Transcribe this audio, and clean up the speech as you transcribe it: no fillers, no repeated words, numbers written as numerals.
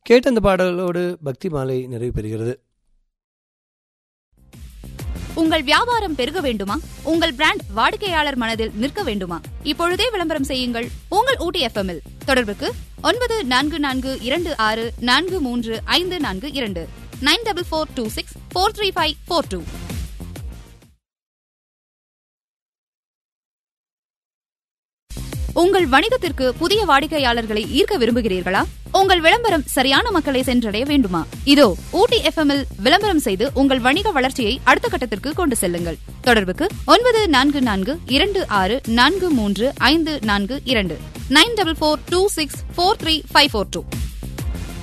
கேட்ட அந்த பாடலோடு பக்தி மாலை நிறைவு பெறுகிறது. உங்கள் வியாபாரம் பெருக வேண்டுமா? உங்கள் பிராண்ட் வாடிக்கையாளர் மனதில் நிற்க வேண்டுமா? இப்பொழுதே விளம்பரம் செய்யுங்கள் உங்கள் ஊட்டி FM-இல். தொடர்புக்கு 9426435542 9442643542. உங்கள் வணிகத்திற்கு புதிய வாடிக்கையாளர்களை ஈர்க்க விரும்புகிறீர்களா? உங்கள் விளம்பரம் சரியான மக்களை சென்றடைய வேண்டுமா? இதோ ஊட்டி FM-இல் விளம்பரம் செய்து உங்கள் வணிக வளர்ச்சியை அடுத்த கட்டத்திற்கு கொண்டு செல்லுங்கள். தொடர்புக்கு 9442643542 9442643542.